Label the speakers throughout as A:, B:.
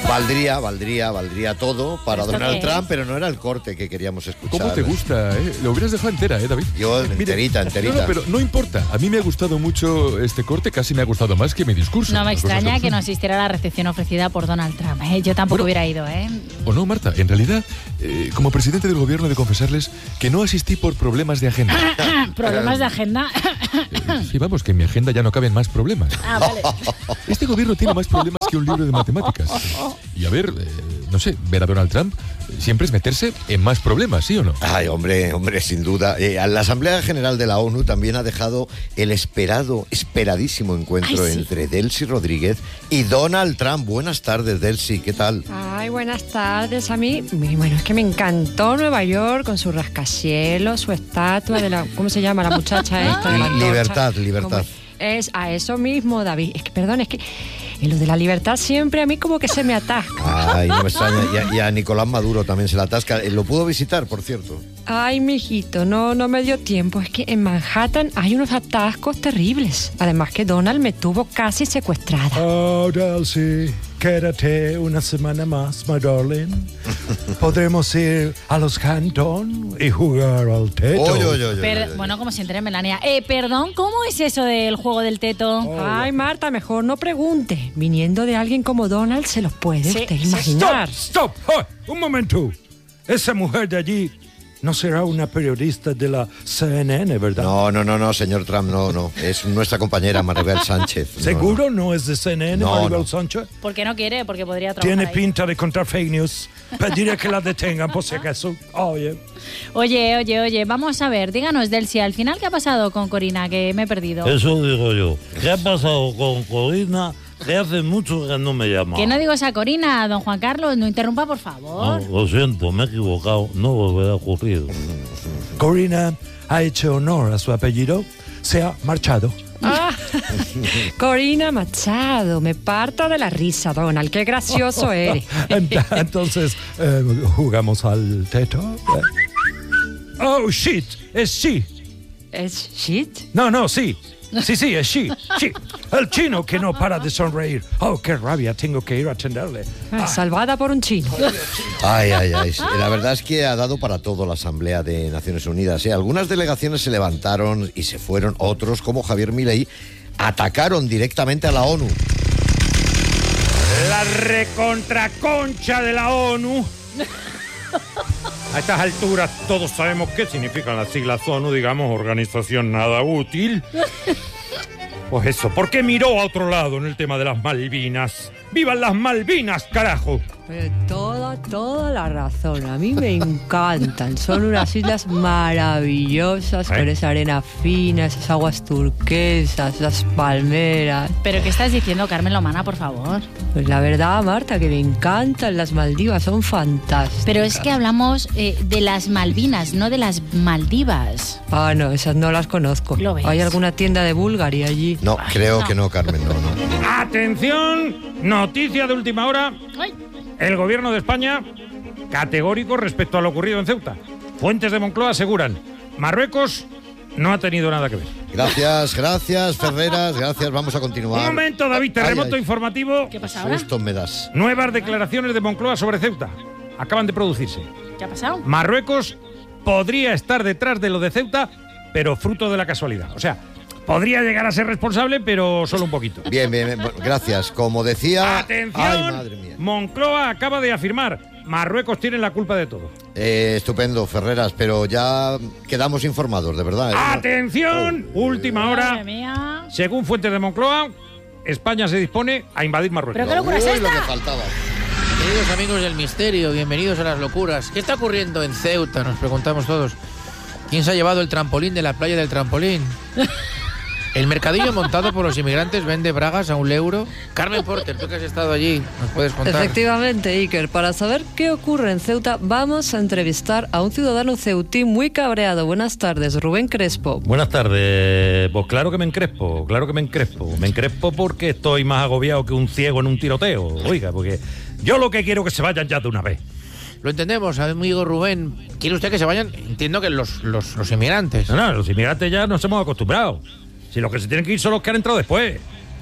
A: Valdría todo para Donald Trump, pero no era el corte que queríamos escuchar.
B: ¿Cómo te gusta, Lo hubieras dejado entera, David.
A: Yo, enterita.
B: No, pero no importa. A mí me ha gustado mucho este corte, casi me ha gustado más que mi discurso.
C: No me extraña que no asistiera a la recepción ofrecida por Donald Trump. Yo tampoco hubiera ido,
B: O no, Marta. En realidad, como presidente del gobierno, he de confesarles que no asistí por problemas de agenda.
C: ¿Problemas de agenda?
B: Sí, vamos, que en mi agenda ya no caben más problemas.
C: Vale.
B: Este gobierno tiene más problemas que un libro de matemáticas. Y a ver, no sé, ver a Donald Trump siempre es meterse en más problemas, ¿sí o no?
A: Ay, hombre, sin duda. La Asamblea General de la ONU también ha dejado el esperadísimo encuentro entre Delcy Rodríguez y Donald Trump. Buenas tardes, Delcy, ¿qué tal?
D: Ay, buenas tardes. A mí, bueno, es que me encantó Nueva York con su rascacielos, su estatua de la... ¿Cómo se llama la muchacha esta? De la
A: Libertad.
D: Es a eso mismo, David. Es que, perdón, es que en lo de la libertad siempre a mí como que se me atasca.
A: Ay, no me extraña. Y a Nicolás Maduro también se la atasca. Lo pudo visitar, por cierto.
D: Ay, mijito, no me dio tiempo. Es que en Manhattan hay unos atascos terribles. Además que Donald me tuvo casi secuestrada.
E: Oh, Delcy, quédate una semana más, my darling. Podremos ir a los Cantón y jugar al teto.
C: Bueno, como se entere Melania. Perdón, ¿cómo es eso del juego del teto?
D: Ay, Marta, mejor no pregunte. Viniendo de alguien como Donald, se los puede usted imaginar.
E: Stop. Oh, un momento. Esa mujer de allí no será una periodista de la CNN, ¿verdad?
A: No, señor Trump, no. Es nuestra compañera Maribel Sánchez.
E: ¿Seguro no es de CNN, Maribel Sánchez?
C: ¿Por qué no quiere? Porque podría trabajar
E: Tiene
C: ahí.
E: Pinta de contar fake news. Pediré que la detengan por si acaso. Oye,
C: vamos a ver, díganos, Delcy, al final, ¿qué ha pasado con Corina? Que me he perdido.
F: Eso digo yo. ¿Qué ha pasado con Corina? Que hace mucho que no me llama.
C: Que no digo esa Corina, don Juan Carlos, no interrumpa, por favor.
F: No, lo siento, me he equivocado. No volverá a ocurrir.
E: Corina ha hecho honor a su apellido. Se ha marchado.
D: Corina Machado, me parto de la risa, Donald, qué gracioso eres.
E: Entonces, ¿jugamos al teto? Oh, shit, es she.
D: ¿Es shit?
E: No, sí. Sí, es she. El chino que no para de sonreír. Oh, qué rabia, tengo que ir a atenderle.
D: Salvada por un chino.
A: Ay. La verdad es que ha dado para todo la Asamblea de Naciones Unidas. Algunas delegaciones se levantaron y se fueron. Otros, como Javier Milei, atacaron directamente a la ONU.
G: La recontraconcha de la ONU. A estas alturas todos sabemos qué significan las siglas ONU, digamos, organización nada útil. Pues eso, ¿por qué miró a otro lado en el tema de las Malvinas? ¡Vivan las Malvinas, carajo!
D: Toda la razón. A mí me encantan. Son unas islas maravillosas, con esa arena fina, esas aguas turquesas, esas palmeras.
C: ¿Pero qué estás diciendo, Carmen Lomana, por favor?
D: Pues la verdad, Marta, que me encantan las Maldivas, son fantásticas.
C: Pero es que hablamos de las Malvinas, no de las Maldivas.
D: No, esas no las conozco.
C: ¿Lo ves?
D: ¿Hay alguna tienda de Bulgari allí?
A: No, creo que no, Carmen, no.
G: ¡Atención! Noticia de última hora. El gobierno de España, categórico respecto a lo ocurrido en Ceuta. Fuentes de Moncloa aseguran: Marruecos no ha tenido nada que ver.
A: Gracias, Ferreras, gracias. Vamos a continuar.
G: Un momento, David, terremoto informativo.
C: ¿Qué pasa ahora?
A: Susto me das.
G: Nuevas declaraciones de Moncloa sobre Ceuta. Acaban de producirse.
C: ¿Qué ha pasado?
G: Marruecos podría estar detrás de lo de Ceuta, pero fruto de la casualidad. O sea, podría llegar a ser responsable, pero solo un poquito.
A: Bien, gracias. Como decía...
G: ¡Atención!
A: Ay, madre mía.
G: Moncloa acaba de afirmar: Marruecos tiene la culpa de todo.
A: Estupendo, Ferreras, pero ya quedamos informados, de verdad.
G: ¡Atención! Última hora.
C: Madre mía.
G: Según fuentes de Moncloa, España se dispone a invadir Marruecos.
C: ¿Pero qué locura es esta?
A: Lo que faltaba.
H: Queridos amigos del misterio, bienvenidos a las locuras. ¿Qué está ocurriendo en Ceuta? Nos preguntamos todos. ¿Quién se ha llevado el trampolín de la playa del trampolín? El mercadillo montado por los inmigrantes vende bragas a €1. Carmen Porter, tú que has estado allí, ¿nos puedes contar?
D: Efectivamente, Iker. Para saber qué ocurre en Ceuta, vamos a entrevistar a un ciudadano ceutí muy cabreado. Buenas tardes, Rubén Crespo.
G: Buenas tardes. Pues claro que me encrespo. Me encrespo porque estoy más agobiado que un ciego en un tiroteo. Oiga, porque yo lo que quiero es que se vayan ya de una vez.
H: Lo entendemos, amigo Rubén. ¿Quiere usted que se vayan? Entiendo que los inmigrantes.
G: No, los inmigrantes ya nos hemos acostumbrado. Si los que se tienen que ir son los que han entrado después.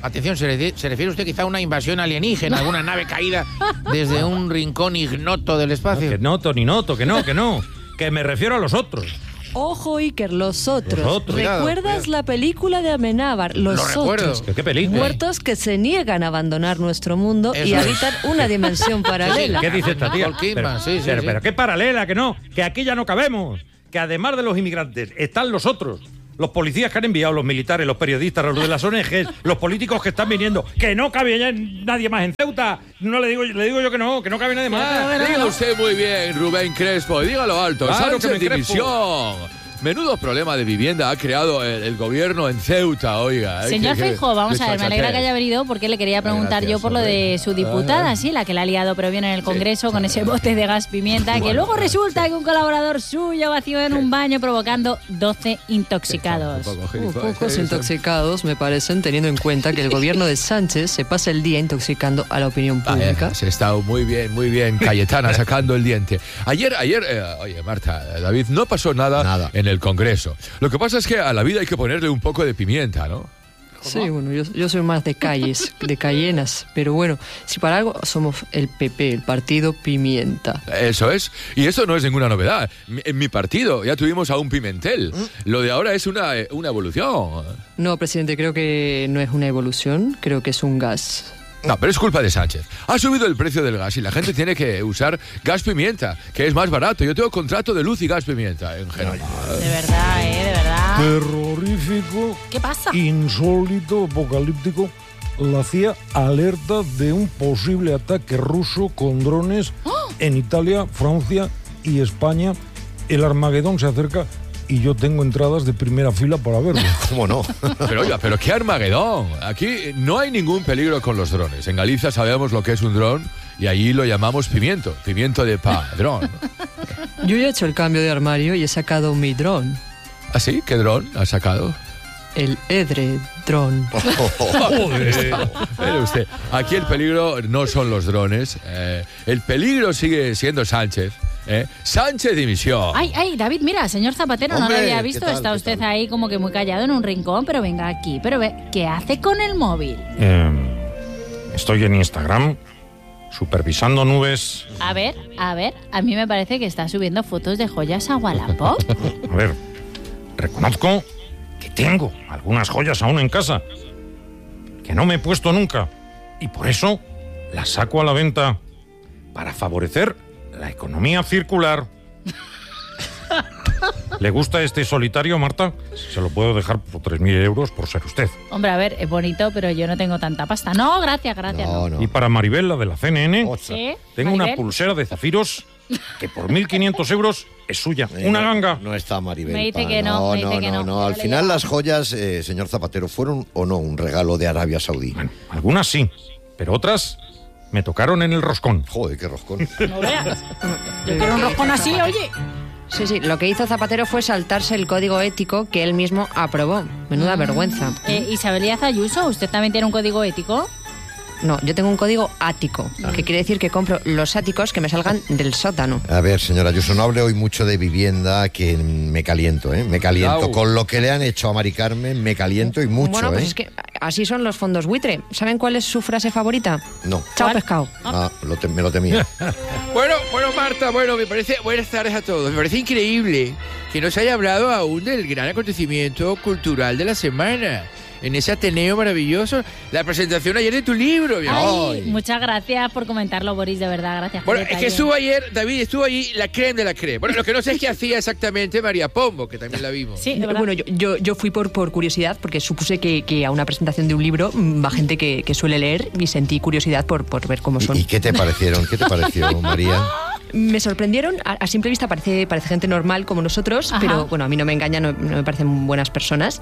H: Atención, ¿se refiere usted quizá a una invasión alienígena, alguna nave caída desde un rincón ignoto del espacio?
G: Que noto, ni noto, que no. Que me refiero a los otros.
D: Ojo, Iker, los otros.
G: Los otros.
D: ¿Recuerdas la película de Amenábar? Los
H: Lo recuerdo.
D: otros.
G: ¿Qué película?
D: Muertos que se niegan a abandonar nuestro mundo y
H: Eso es.
D: habitan una dimensión paralela.
G: ¿Qué dice esta tía?
H: Nicole Kidman, sí.
G: Pero qué paralela, que no, que aquí ya no cabemos. Que además de los inmigrantes, están los otros. Los policías que han enviado, los militares, los periodistas, los de las ONGs, los políticos que están viniendo. Que no cabe ya nadie más en Ceuta. No le digo yo que no cabe nadie más.
I: Diga usted muy bien, Rubén Crespo, y dígalo alto.
G: Claro que
I: Sánchez
G: me
I: dimisión. Menudo problema de vivienda ha creado el gobierno en Ceuta, oiga.
C: Señor Feijóo, vamos a ver, me alegra que haya venido porque le quería preguntar yo por lo de su diputada, sí, la que la ha liado pero bien en el Congreso con ese bote de gas pimienta, que luego resulta que un colaborador suyo vació en un baño provocando 12 intoxicados.
D: Pocos intoxicados me parecen, teniendo en cuenta que el gobierno de Sánchez se pasa el día intoxicando a la opinión pública.
I: Se está muy bien, Cayetana, sacando el diente. Ayer, oye, Marta, David, no pasó nada en el Congreso. Lo que pasa es que a la vida hay que ponerle un poco de pimienta, ¿no?
D: Sí, bueno, yo soy más de calles, de cayenas, pero bueno, si para algo somos el PP, el partido Pimienta.
I: Eso es, y eso no es ninguna novedad. En mi partido ya tuvimos a un Pimentel. Lo de ahora es una evolución.
D: No, presidente, creo que no es una evolución, creo que es un gas.
I: No, pero es culpa de Sánchez. Ha subido el precio del gas y la gente tiene que usar gas pimienta, que es más barato. Yo tengo contrato de luz y gas pimienta en general.
C: De verdad, de verdad.
E: Terrorífico,
C: ¿Qué pasa?
E: insólito, apocalíptico. La CIA alerta de un posible ataque ruso con drones en Italia, Francia y España. El Armagedón se acerca y yo tengo entradas de primera fila para verlo.
A: ¿Cómo no?
I: Pero oiga, pero qué Armagedón. Aquí no hay ningún peligro con los drones. En Galicia sabemos lo que es un dron y allí lo llamamos pimiento de padrón.
D: Yo ya he hecho el cambio de armario y he sacado mi dron,
I: ¿Ah, sí? ¿Qué dron has sacado?
D: el Edredron.
I: Mire usted, aquí el peligro no son los drones. El peligro sigue siendo Sánchez. Sánchez dimisión.
C: Ay, David, mira, señor Zapatero,
A: Hombre,
C: no lo había
A: ¿qué
C: visto.
A: tal,
C: Está
A: qué
C: usted
A: tal?
C: ahí como que muy callado en un rincón, pero venga aquí. Pero ve, ¿qué hace con el móvil?
G: Estoy en Instagram, supervisando nubes.
C: A ver, a mí me parece que está subiendo fotos de joyas a Wallapop.
G: A ver, reconozco que tengo algunas joyas aún en casa, que no me he puesto nunca, y por eso las saco a la venta, para favorecer la economía circular. ¿Le gusta este solitario, Marta? Se lo puedo dejar por 3.000 euros por ser usted.
C: Hombre, a ver, es bonito, pero yo no tengo tanta pasta. No, gracias. No.
G: Y para Maribel, la de la CNN,
C: ¿Sí?
G: tengo una
C: Maribel.
G: pulsera de zafiros que por 1.500 euros es suya. Una ganga.
A: No está Maribel.
C: Me dice
A: pa,
C: que no, me dice que no.
A: Al
C: Ya le
A: final
C: digo.
A: las joyas, señor Zapatero, ¿fueron o no un regalo de Arabia Saudí?
G: Bueno, algunas sí, pero otras me tocaron en el roscón.
A: Joder, qué roscón.
C: No veas. Yo quiero un roscón así, oye.
D: Sí, lo que hizo Zapatero fue saltarse el código ético que él mismo aprobó. Menuda vergüenza.
C: Isabel Díaz Ayuso, ¿usted también tiene un código ético?
D: No, yo tengo un código ático, que quiere decir que compro los áticos que me salgan del sótano.
A: A ver, señora Ayuso, no hable hoy mucho de vivienda, que me caliento, ¿eh? Me caliento.
I: Au.
A: Con lo que le han hecho a Mari Carmen, me caliento y mucho,
D: Bueno, pues
A: ¿eh?
D: es que así son los fondos buitre. ¿Saben cuál es su frase favorita?
A: No.
D: Chao,
C: ¿Cuál?
D: pescado.
A: Me lo temía.
H: Bueno, Marta, me parece, buenas tardes a todos. Me parece increíble que no se haya hablado aún del gran acontecimiento cultural de la semana. En ese Ateneo maravilloso, la presentación ayer de tu libro, mi amor.
C: Ay, muchas gracias por comentarlo, Boris, de verdad, gracias. por
H: Bueno,
C: el
H: es que
C: detalle.
H: estuvo ayer, David, estuvo allí la creme de la creme. Bueno, lo que no sé es qué hacía exactamente María Pombo, que también la vimos.
C: Sí, de verdad.
D: Bueno, yo fui por curiosidad, porque supuse que a una presentación de un libro va gente que suele leer y sentí curiosidad por ver cómo son.
A: ¿Y qué te parecieron? ¿Qué te pareció, María?
D: Me sorprendieron, a simple vista parece gente normal como nosotros,
C: Ajá.
D: pero bueno, a mí no me engaña, no me parecen buenas personas.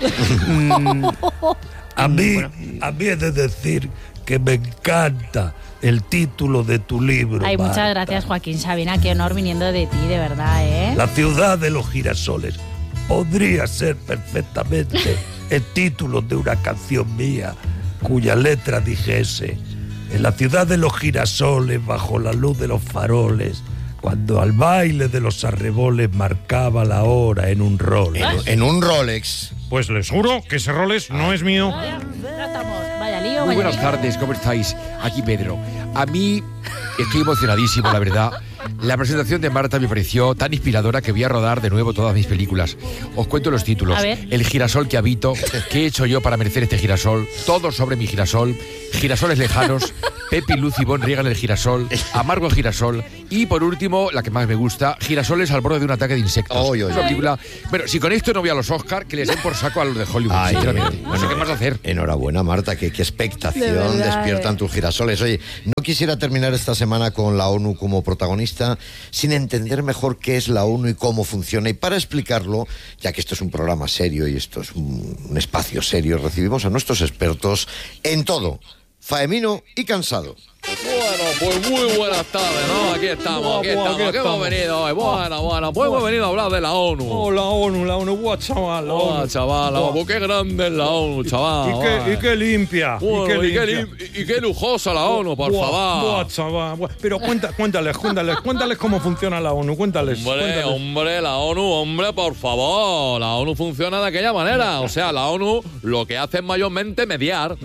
E: A mí
D: Bueno.
E: he de decir que me encanta el título de tu libro.
C: Ay, muchas
E: Marta.
C: gracias, Joaquín Sabina, qué honor viniendo de ti, de verdad, ¿eh?
E: La ciudad de los girasoles podría ser perfectamente el título de una canción mía, cuya letra dijese: en la ciudad de los girasoles, bajo la luz de los faroles, cuando al baile de los arreboles marcaba la hora en un Rolex.
A: En un Rolex.
G: Pues les juro que ese Rolex no es mío.
C: Ya estamos. Vaya lío. Gallardo.
I: Muy buenas tardes, ¿cómo estáis? Aquí Pedro. A mí estoy emocionadísimo, la verdad. La presentación de Marta me pareció tan inspiradora que voy a rodar de nuevo todas mis películas. Os cuento los títulos.
C: A ver.
I: El girasol que habito, ¿qué he hecho yo para merecer este girasol? Todo sobre mi girasol, girasoles lejanos, Pepe y Luz y Bon riegan el girasol, amargo el girasol y por último, la que más me gusta, girasoles al borde de un ataque de insectos. Es una película... Bueno, si con esto no voy a los Oscar, que les den por saco a los de Hollywood, sinceramente. No sé qué más hacer.
A: Enhorabuena, Marta, qué expectación despiertan tus girasoles. Oye, no quisiera terminar esta semana con la ONU como protagonista sin entender mejor qué es la ONU y cómo funciona. Y para explicarlo, ya que esto es un programa serio y esto es un espacio serio, recibimos a nuestros expertos en todo, faemino y cansado.
I: Bueno, pues muy buenas tardes, ¿no? Aquí estamos. ¿Qué hemos venido hoy? Bueno, pues hemos venido a hablar de la ONU.
G: Oh, la ONU, guau, chaval.
I: Pues qué grande es la ONU, chaval.
G: Y qué limpia.
I: Y qué lujosa la ONU, por favor.
G: Guau, chaval. Pero cuéntales cómo funciona la ONU, cuéntales.
I: Hombre, la ONU, por favor. La ONU funciona de aquella manera. O sea, la ONU lo que hace es mayormente mediar.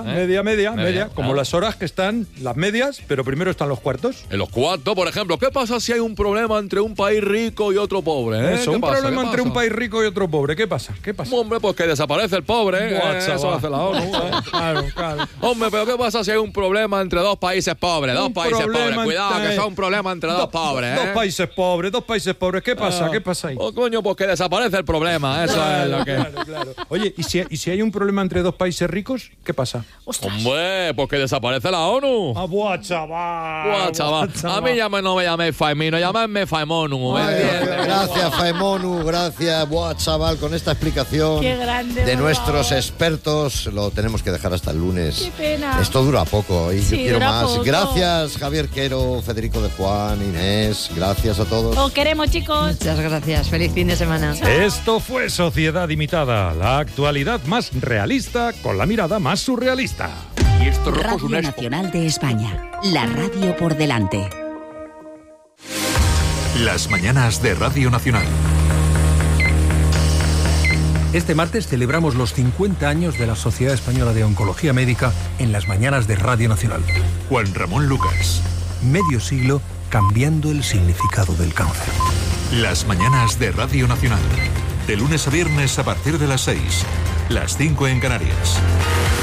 G: Media. Como las horas que están... Las medias, pero primero están los cuartos.
I: En los cuartos, por ejemplo, ¿qué pasa si hay un problema entre un país rico y otro pobre?
G: Eso, problema entre un país rico y otro pobre. ¿Qué pasa?
I: Hombre, pues que desaparece el pobre. Eso hace la ONU.
G: Claro.
I: Hombre, pero ¿qué pasa si hay un problema entre dos países pobres? Cuidado, que son un problema entre dos pobres.
G: Dos países pobres. ¿Qué pasa ahí?
I: Oh, coño, pues que desaparece el problema. Eso es lo que...
G: Claro. Oye, ¿y si hay un problema entre dos países ricos? ¿Qué pasa?
I: Hombre, pues que desaparece la ONU.
G: Buah, chaval.
I: A mí no me llaméis Faemino, llamadme Faemonu.
A: Gracias, Faemonu, gracias. Buah, chaval, con esta explicación de nuestros expertos, lo tenemos que dejar hasta el lunes.
C: Qué pena.
A: Esto dura poco y yo quiero más.
C: Poco.
A: Gracias, Javier Quero, Federico de Juan, Inés. Gracias a todos.
C: Os queremos, chicos.
D: Muchas gracias. Feliz fin de semana.
G: Esto fue Sociedad Imitada, la actualidad más realista con la mirada más surrealista.
I: Y esto rojo es
J: Radio Nacional de España, la radio por delante.
K: Las mañanas de Radio Nacional.
L: Este martes celebramos los 50 años de la Sociedad Española de Oncología Médica en las mañanas de Radio Nacional.
K: Juan Ramón Lucas.
L: Medio siglo cambiando el significado del cáncer.
K: Las mañanas de Radio Nacional. De lunes a viernes a partir de las 6. Las 5 en Canarias.